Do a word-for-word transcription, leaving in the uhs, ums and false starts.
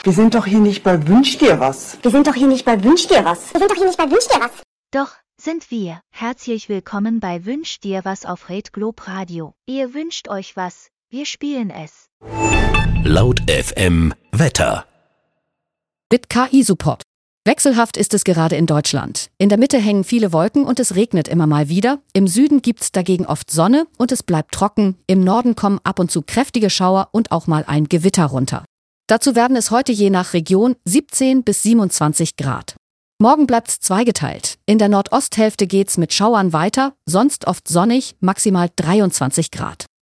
Wir sind doch hier nicht bei Wünsch dir was. Wir sind doch hier nicht bei Wünsch dir was. Wir sind doch hier nicht bei Wünsch dir was. Doch, sind wir. Herzlich willkommen bei Wünsch dir was auf Red Globe Radio. Ihr wünscht euch was, wir spielen es. Laut F M Wetter. Mit K I-Support. Wechselhaft ist es gerade in Deutschland. In der Mitte hängen viele Wolken und es regnet immer mal wieder. Im Süden gibt's dagegen oft Sonne und es bleibt trocken. Im Norden kommen ab und zu kräftige Schauer und auch mal ein Gewitter runter. Dazu werden es heute je nach Region siebzehn bis siebenundzwanzig Grad. Morgen bleibt's zweigeteilt. In der Nordosthälfte geht's mit Schauern weiter, sonst oft sonnig, maximal dreiundzwanzig Grad.